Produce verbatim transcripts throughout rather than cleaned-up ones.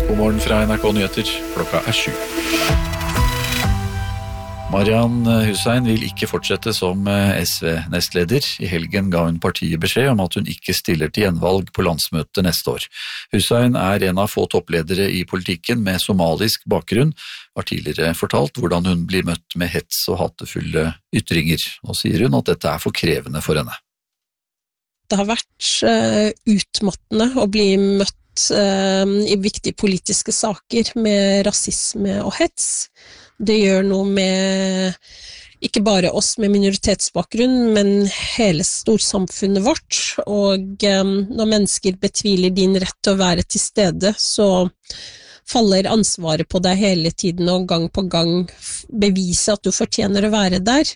God morgen fra N R K Nyheter, klokka er sju. Marian Hussein vil ikke fortsette som S V-nestleder. I helgen ga hun partiet beskjed om at hun ikke stiller til gjenvalg på landsmøtet neste år. Hussein er en av få toppledere i politikken med somalisk bakgrunn, har tidligere fortalt hvordan hun blir møtt med hets og hatefulle ytringer. Nå sier hun at dette er for krevende for henne. Det har vært uh, utmattende å bli møtt i viktige politiske saker med rasisme og hets. Det gjør noe med ikke bare oss med minoritetsbakgrunn, men hele storsamfunnet vårt. Og um, når mennesker betviler din rett til å være til stede, så faller ansvaret på deg hele tiden og gang på gang bevise at du fortjener å være der.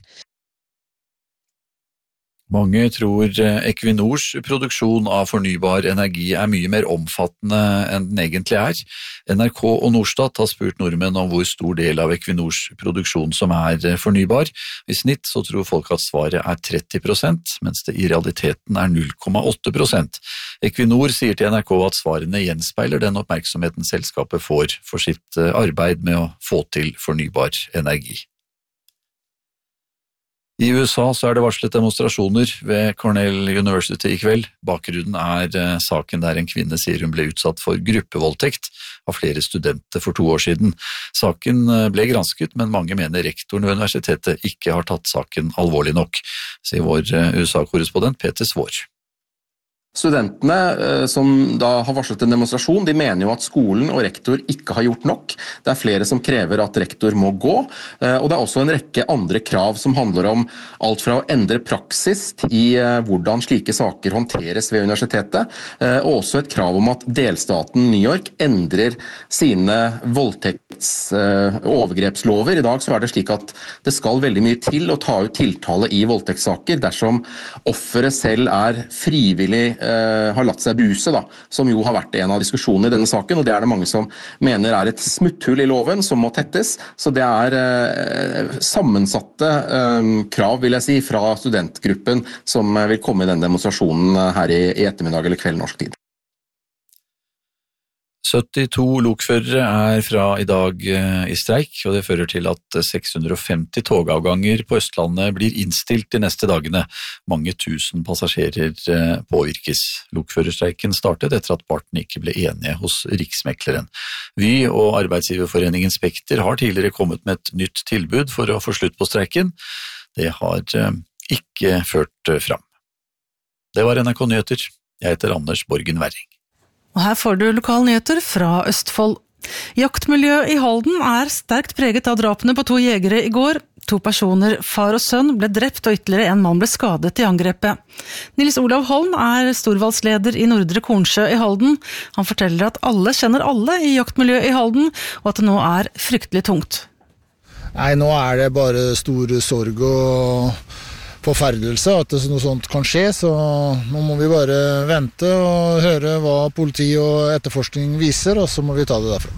Mange tror Equinors produksjon av fornybar energi er mye mer omfattende enn den egentlig er. N R K og Norstat har spurt nordmenn om hvor stor del av Equinors produksjon som er fornybar. I snitt så tror folk at svaret er tretti prosent, mens det i realiteten er null komma åtte prosent. Equinor sier til N R K at svarene gjenspeiler den oppmerksomheten selskapet får for sitt arbeid med å få til fornybar energi. I U S A så er det varslet demonstrasjoner ved Cornell University i kveld. Bakgrunnen er saken der en kvinne sier hun ble utsatt for gruppevoldtekt av flere studenter for to år siden. Saken ble gransket, men mange mener rektoren ved universitetet ikke har tatt saken alvorlig nok, sier vår U S A-korrespondent Peter Svår. Studentene som da har varslet en demonstrasjon, de mener jo at skolen og rektor ikke har gjort nok. Det er flere som krever at rektor må gå, og det er også en rekke andre krav som handler om alt fra å endre praksis i hvordan slike saker håndteres ved universitetet, og også et krav om at delstaten New York endrer sine voldtekts- og overgrepslover. I dag så er det slik at det skal veldig mye til å ta ut tiltale i voldtektssaker dersom offeret selv er frivillig har latt seg buse, da, som jo har vært en av diskusjonene i denne saken, og det er det mange som mener er et smutthull i loven som må tettes, så det er eh, sammensatte eh, krav, vil jeg si, fra studentgruppen som vil komme i den demonstrasjonen her i, i ettermiddag eller kveld norsk tid. syttito lokførere er fra i dag i streik, og det fører til at seks hundre og femti togavganger på Østlandet blir innstilt de neste dagene. Mange tusen passasjerer påvirkes. Lokførerstreiken startet etter at partene ikke ble enige hos Riksmekleren. Vy og Arbeidsgiverforeningen Spekter har tidligere kommet med et nytt tilbud for å få slutt på streiken. Det har ikke ført fram. Det var N R K Nyheter. Jeg heter Anders Borgen Werring. Og her får du lokalnyheter fra Østfold. Jaktmiljøet i Halden er sterkt preget av drapene på to jegere i går. To personer, far og sønn, ble drept og ytterligere en mann ble skadet i angrepet. Nils Olav Holm er storvalgsleder i Nordre Kornsjø i Halden. Han forteller at alle kjenner alle i jaktmiljøet i Halden, og at det nå er fryktelig tungt. Nei, nå er det bare stor sorg og forferdelse at noe sånt kan skje, så nå må vi bare vente og høre hva politi og etterforskning viser, og så må vi ta det derfra.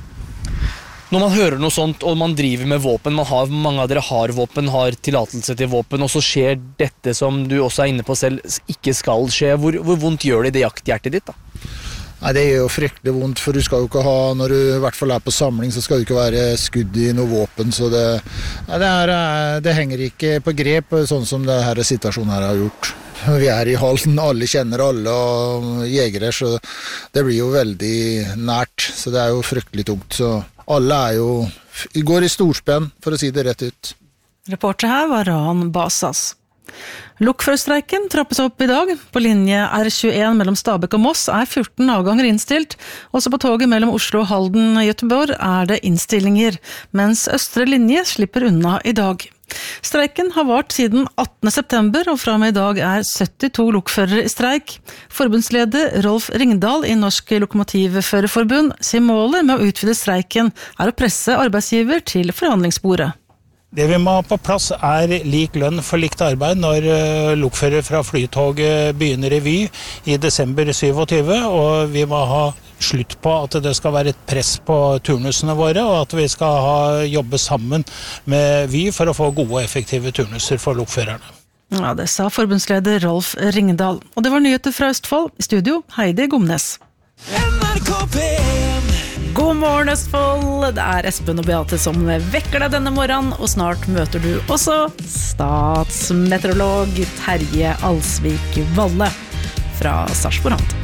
Når man hører noe sånt, og man driver med våpen, man har, mange av dere har våpen, har tillatelse til våpen, og så skjer dette som du også er inne på selv, ikke skal skje. Hvor, hvor vondt gjør det i det jakthjertet ditt da? Nei, det gjør jo fryktelig vondt, for du skal jo ikke ha, når du i hvert fall er på samling, så skal du ikke være skudd i noe våpen, så det, nei, det, er, det henger ikke på grep, sånn som det her situasjonen her har gjort. Vi er i Halden, alle kjenner alle og jegere, så det blir jo veldig nært, så det er jo fryktelig tungt, så alle er jo, går i storspenn, for å si det rett ut. Reporter her var Ran Basas. Lokførerstreiken trappes opp i dag. På linje R tjueen mellom Stabekk og Moss er fjorten avganger innstilt. Også på toget mellom Oslo og Halden og Göteborg er det innstillinger, mens østre linje slipper unna i dag. Streiken har vart siden attende september, og fra og med i dag er syttito lokførere i streik. Forbundsleder Rolf Ringdal i Norsk Lokomotivførerforbund sier målet med å utvide streiken er å presse arbeidsgiver til forhandlingsbordet. Det vi må ha på plass er lik lønn for likt arbeid når lokfører fra Flytoget begynner i Vy i desember syttiåtte, og vi må ha slutt på at det skal være et press på turnusene våre, og at vi skal ha, jobbe sammen med Vy for å få gode og effektive turnuser for lokførerne. Ja, det sa forbundsleder Rolf Ringdal. Og det var nyheter fra Østfold. I studio, Heidi Gomnes. N R K P en. God morgen, Østfold! Det er Espen og Beate som vekker deg denne morgenen, og snart møter du også statsmeteorolog Terje Alsvik Valle fra Sarpsborg.